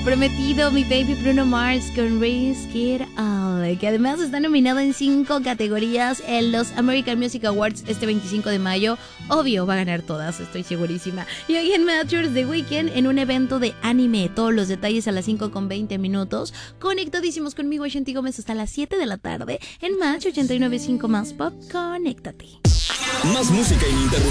prometido, mi baby Bruno Mars con Risk It All, que además está nominado en 5 categorías en los American Music Awards este 25 de mayo. Obvio, va a ganar todas, estoy segurísima. Y hoy en Matchers The Weeknd en un evento de anime. Todos los detalles a las 5:20. Conectadísimos conmigo, Shanti Gómez, hasta las 7 de la tarde en Match 89.5 Más Pop. Conéctate. Más música ininterrumpida.